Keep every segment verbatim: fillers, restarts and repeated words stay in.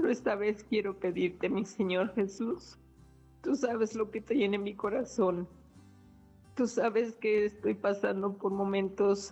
Pero esta vez quiero pedirte, mi Señor Jesús, tú sabes lo que tiene mi corazón. Tú sabes que estoy pasando por momentos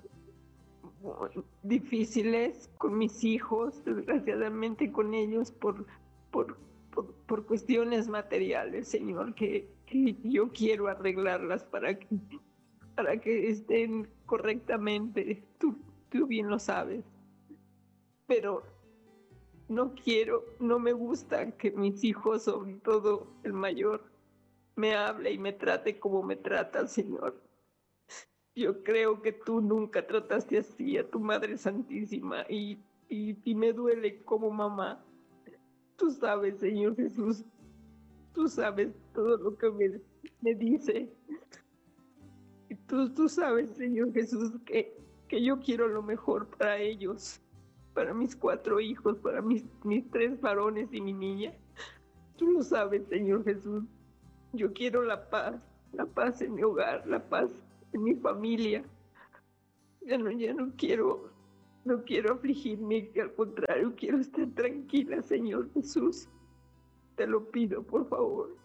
difíciles con mis hijos, desgraciadamente con ellos por, por, por, por cuestiones materiales, Señor, que, que yo quiero arreglarlas para que, para que estén correctamente. Tú, tú bien lo sabes. Pero no quiero, no me gusta que mis hijos, sobre todo el mayor, me hable y me trate como me trata, Señor. Yo creo que tú nunca trataste así a tu Madre Santísima y, y, y me duele como mamá. Tú sabes, Señor Jesús, tú sabes todo lo que me, me dice. Y tú, tú sabes, Señor Jesús, que, que yo quiero lo mejor para ellos, para mis cuatro hijos, para mis, mis tres varones y mi niña. Tú lo sabes, Señor Jesús. Yo quiero la paz, la paz en mi hogar, la paz en mi familia. Ya no, ya no quiero, no quiero afligirme, que al contrario, quiero estar tranquila, Señor Jesús. Te lo pido, por favor.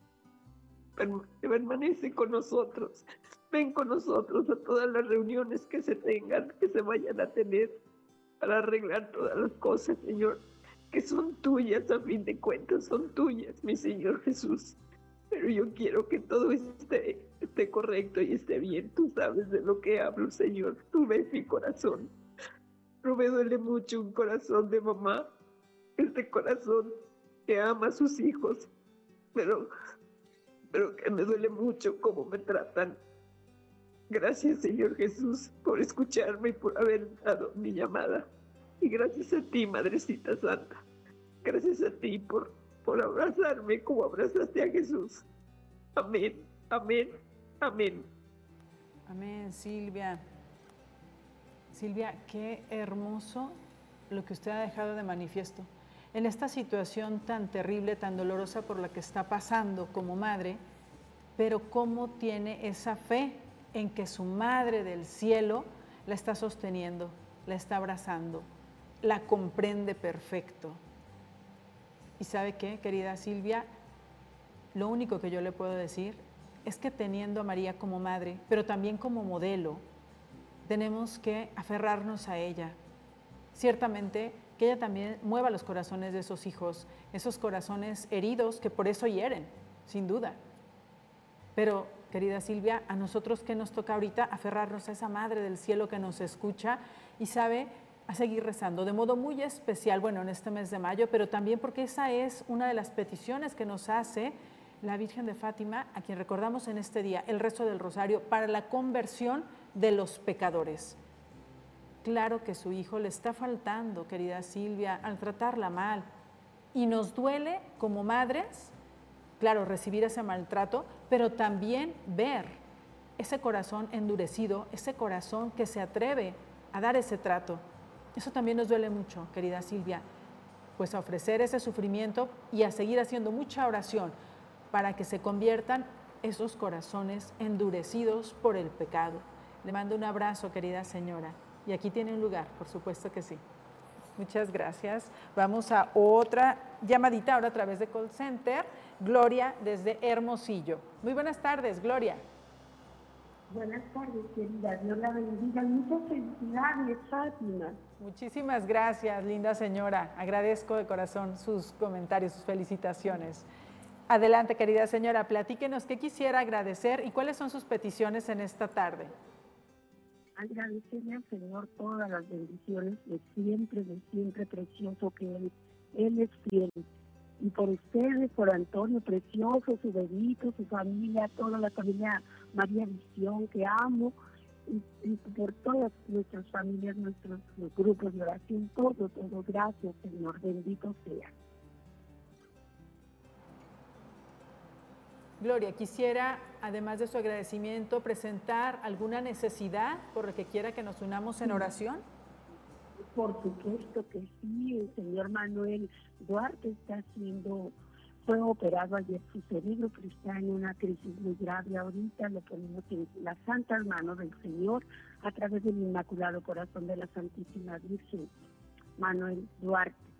Permanece con nosotros. Ven con nosotros a todas las reuniones que se tengan, que se vayan a tener para arreglar todas las cosas, Señor, que son tuyas a fin de cuentas, son tuyas, mi Señor Jesús. Pero yo quiero que todo esté, esté correcto y esté bien. Tú sabes de lo que hablo, Señor. Tú ves mi corazón. No me duele mucho un corazón de mamá, este corazón que ama a sus hijos, pero, pero que me duele mucho cómo me tratan. Gracias, Señor Jesús, por escucharme y por haber dado mi llamada. Y gracias a ti, Madrecita Santa. Gracias a ti por, por abrazarme como abrazaste a Jesús. Amén, amén, amén. Amén, Silvia. Silvia, qué hermoso lo que usted ha dejado de manifiesto. En esta situación tan terrible, tan dolorosa por la que está pasando como madre, pero cómo tiene esa fe en que su Madre del Cielo la está sosteniendo, la está abrazando, la comprende perfecto. ¿Y sabe qué, querida Silvia? Lo único que yo le puedo decir es que teniendo a María como madre, pero también como modelo, tenemos que aferrarnos a ella. Ciertamente que ella también mueva los corazones de esos hijos, esos corazones heridos que por eso hieren, sin duda. Pero, querida Silvia, a nosotros que nos toca ahorita aferrarnos a esa Madre del Cielo que nos escucha y sabe a seguir rezando de modo muy especial, bueno, en este mes de mayo, pero también porque esa es una de las peticiones que nos hace la Virgen de Fátima, a quien recordamos en este día, el rezo del rosario para la conversión de los pecadores. Claro que su hijo le está faltando, querida Silvia, al tratarla mal. Y nos duele como madres, claro, recibir ese maltrato, pero también ver ese corazón endurecido, ese corazón que se atreve a dar ese trato. Eso también nos duele mucho, querida Silvia, pues a ofrecer ese sufrimiento y a seguir haciendo mucha oración para que se conviertan esos corazones endurecidos por el pecado. Le mando un abrazo, querida señora. Y aquí tiene un lugar, por supuesto que sí. Muchas gracias. Vamos a otra llamadita ahora a través de Call Center. Gloria desde Hermosillo. Muy buenas tardes, Gloria. Buenas tardes, querida. Dios la bendiga. Muchas felicidades, Fátima. Muchísimas gracias, linda señora. Agradezco de corazón sus comentarios, sus felicitaciones. Adelante, querida señora, platíquenos qué quisiera agradecer y cuáles son sus peticiones en esta tarde. Agradecerle al Señor todas las bendiciones de siempre, de siempre precioso que Él, Él es fiel. Y por ustedes, por Antonio Precioso, su bebito, su familia, toda la familia María Visión, que amo, y, y por todas nuestras familias, nuestros grupos de oración, todo, todo, gracias, Señor, bendito sea. Gloria, quisiera, además de su agradecimiento, presentar alguna necesidad por la que quiera que nos unamos en oración. Por supuesto que sí, el señor Manuel Duarte está haciendo, fue operado ayer su cerebro, pero está en una crisis muy grave ahorita, lo ponemos en las santas manos del Señor a través del Inmaculado Corazón de la Santísima Virgen, Manuel Duarte.